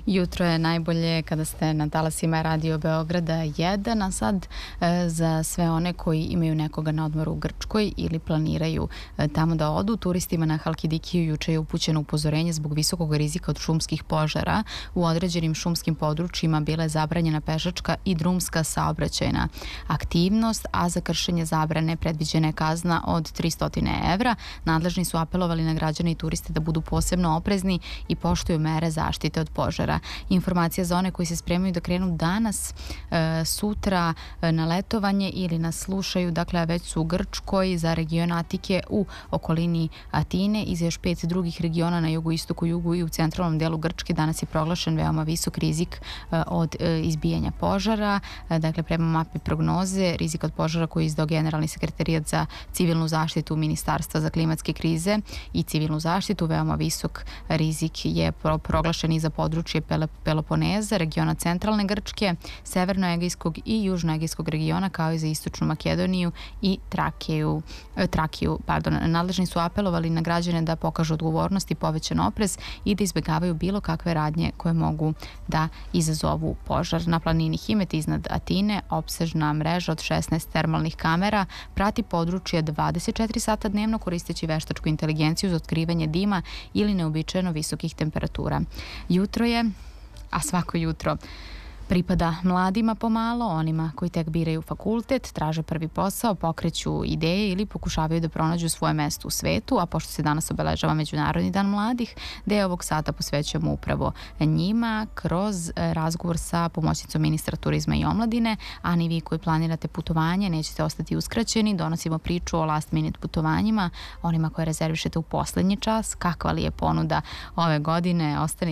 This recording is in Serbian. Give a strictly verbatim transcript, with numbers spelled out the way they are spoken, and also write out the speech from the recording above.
Jutro je najbolje kada ste na talasima Radio Beograda jedan, a sad e, za sve one koji imaju nekoga na odmoru u Grčkoj ili planiraju e, tamo da odu, turistima na Halkidikiju juče je upućeno upozorenje zbog visokog rizika od šumskih požara. U određenim šumskim područjima bila je zabranjena pešačka i drumska saobraćajna aktivnost, a za kršenje zabrane predviđena je kazna od tristo evra. Nadležni su apelovali na građane i turiste da budu posebno oprezni i poštuju mere zaštite od požara. Informacija za one koji se spremaju da krenu danas, e, sutra e, na letovanje ili nas slušaju, dakle već su u Grčkoj, za region Atike u okolini Atine i za još pet drugih regiona na jugoistoku, jugu i u centralnom delu Grčke danas je proglašen veoma visok rizik e, od e, izbijanja požara. E, dakle, prema mapi prognoze, rizik od požara koji je izdao Generalni sekretarijat za civilnu zaštitu Ministarstva za klimatske krize i civilnu zaštitu, veoma visok rizik je pro proglašen i za područje Peloponeza, regiona centralne Grčke, severnoegejskog i južnoegejskog regiona, kao i za istočnu Makedoniju i Trakiju. Trakiju pardon. Nadležni su apelovali na građane da pokažu odgovornost i povećan oprez i da izbjegavaju bilo kakve radnje koje mogu da izazovu požar. Na planini Himet iznad Atine opsežna mreža od šesnaest termalnih kamera prati područje dvadeset četiri sata dnevno koristeći veštačku inteligenciju za otkrivanje dima ili neobičajeno visokih temperatura. Jutro je, a svako jutro pripada mladima pomalo, onima koji tek biraju fakultet, traže prvi posao, pokreću ideje ili pokušavaju da pronađu svoje mesto u svetu, a pošto se danas obeležava Međunarodni dan mladih, deo ovog sata posvećujemo upravo njima kroz razgovor sa pomoćnicom ministra turizma i omladine, a ni vi koji planirate putovanje nećete ostati uskraćeni, donosimo priču o last minute putovanjima, onima koje rezervišete u poslednji čas, kakva li je ponuda ove godine, ostanite